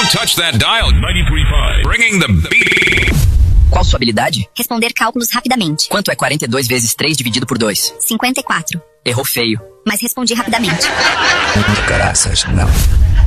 Don't touch that dial. 93.5. Bringing the beat. Qual sua habilidade? Responder cálculos rapidamente. Quanto é 42 vezes 3 dividido por 2? 54. Errou feio. Mas respondi rapidamente. Caraças, não.